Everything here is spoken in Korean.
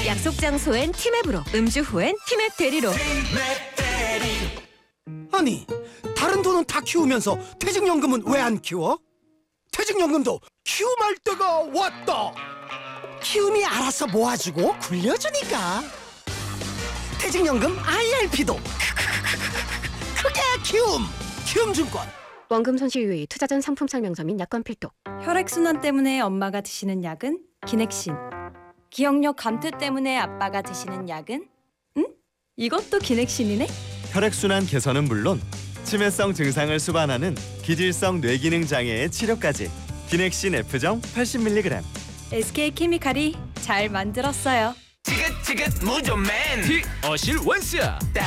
약속 장소엔 티맵으로, 음주 후엔 티맵 대리로. 아니, 다른 돈은 다 키우면서 퇴직연금은 왜 안 키워? 퇴직연금도 키움할 때가 왔다. 키움이 알아서 모아주고 굴려주니까. 퇴직연금 IRP도 그게 키움증권. 원금 손실 유의, 투자 전 상품 설명서 및 약관 필독. 혈액순환 때문에 엄마가 드시는 약은 기넥신. 기억력 감퇴 때문에 아빠가 드시는 약은? 응? 이것도 기넥신이네? 혈액순환 개선은 물론 치매성 증상을 수반하는 기질성 뇌기능 장애의 치료까지. 기넥신 F정 80mg. SK케미칼이 잘 만들었어요. 지긋지긋 무좀맨 어실 원스